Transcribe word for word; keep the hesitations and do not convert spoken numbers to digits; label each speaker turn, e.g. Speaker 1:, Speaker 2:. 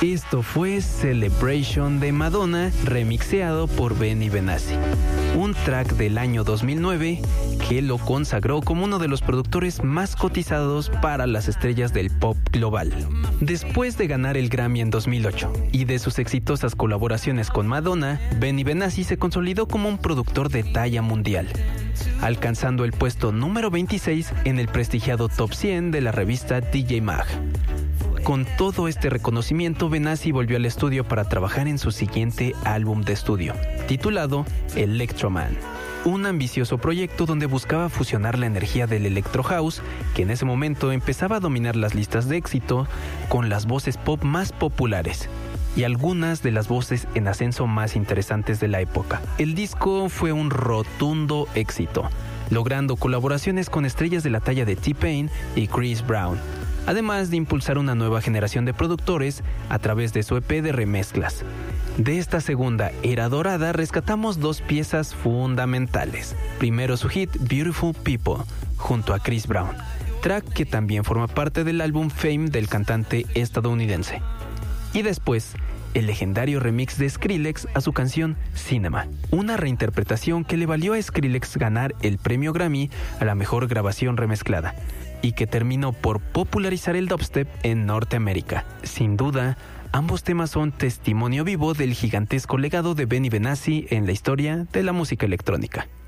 Speaker 1: Esto fue Celebration de Madonna, remixeado por Benny Benassi, un track del año dos mil nueve que lo consagró como uno de los productores más cotizados para las estrellas del pop global. Después de ganar el Grammy en dos mil ocho y de sus exitosas colaboraciones con Madonna, Benny Benassi se consolidó como un productor de talla mundial, alcanzando el puesto número veintiséis en el prestigiado Top cien de la revista D J Mag. Con todo este reconocimiento, Benassi volvió al estudio para trabajar en su siguiente álbum de estudio, titulado Electroman, un ambicioso proyecto donde buscaba fusionar la energía del Electro House, que en ese momento empezaba a dominar las listas de éxito, con las voces pop más populares y algunas de las voces en ascenso más interesantes de la época. El disco fue un rotundo éxito, logrando colaboraciones con estrellas de la talla de T-Pain y Chris Brown, además de impulsar una nueva generación de productores a través de su E P de remezclas. De esta segunda era dorada rescatamos dos piezas fundamentales. Primero su hit Beautiful People, junto a Chris Brown, track que también forma parte del álbum Fame del cantante estadounidense. Y después, el legendario remix de Skrillex a su canción Cinema, una reinterpretación que le valió a Skrillex ganar el premio Grammy a la mejor grabación remezclada, y que terminó por popularizar el dubstep en Norteamérica. Sin duda, ambos temas son testimonio vivo del gigantesco legado de Benny Benassi en la historia de la música electrónica.